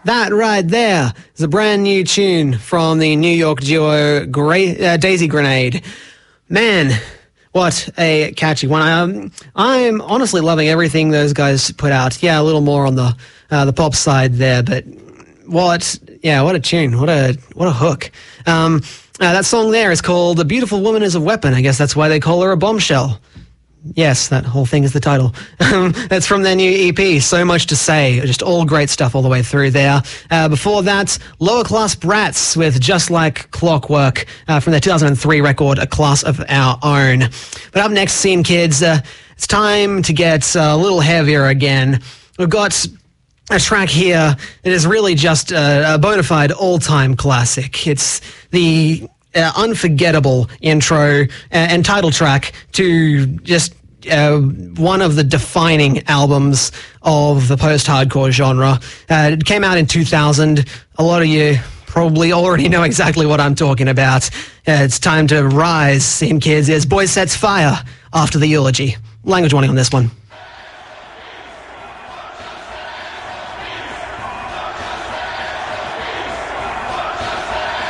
That right there is a brand new tune from the New York duo Daisy Grenade. Man, what a catchy one. I'm honestly loving everything those guys put out. Yeah, a little more on the pop side there, but what a tune. What a hook. That song there is called "The Beautiful Woman is a Weapon." I guess that's why they call her a bombshell. Yes, that whole thing is the title. That's from their new EP, So Much to Say. Just all great stuff all the way through there. Before that, Lower Class Brats with Just Like Clockwork from their 2003 record, A Class of Our Own. But up next, Scene Kids, it's time to get a little heavier again. We've got a track here that is really just a bona fide all-time classic. It's the unforgettable intro and title track to just one of the defining albums of the post-hardcore genre. It came out in 2000. A lot of you probably already know exactly what I'm talking about. It's time to rise, Scene Kids, as Boys Sets Fire after the eulogy. Language warning on this one.